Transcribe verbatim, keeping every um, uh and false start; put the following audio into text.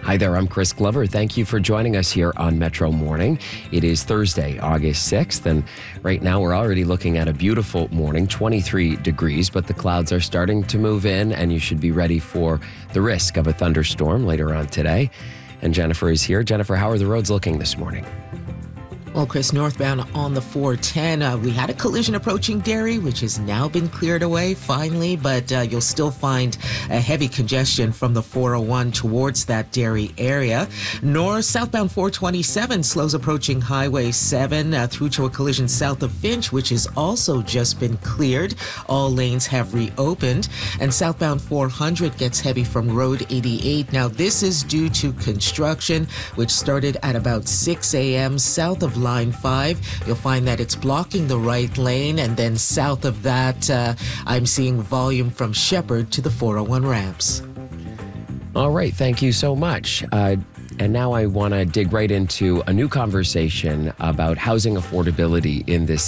Hi there, I'm Chris Glover. Thank you for joining us here on Metro Morning. It is Thursday, August sixth, and right now we're already looking at a beautiful morning, twenty-three degrees, but the clouds are starting to move in, and you should be ready for the risk of a thunderstorm later on today. And Jennifer is here. Jennifer, how are the roads looking this morning? Well, Chris, northbound on the four ten, uh, we had a collision approaching Derry, which has now been cleared away finally, but uh, you'll still find a heavy congestion from the four oh one towards that Derry area. North southbound four twenty-seven slows approaching Highway seven uh, through to a collision south of Finch, which has also just been cleared. All lanes have reopened, and southbound four hundred gets heavy from Road eighty-eight. Now, this is due to construction, which started at about six a.m. south of Line five. You'll find that it's blocking the right lane, and then south of that, uh, I'm seeing volume from Shepherd to the four oh one ramps. All right, thank you so much. Uh, and now I want to dig right into a new conversation about housing affordability in this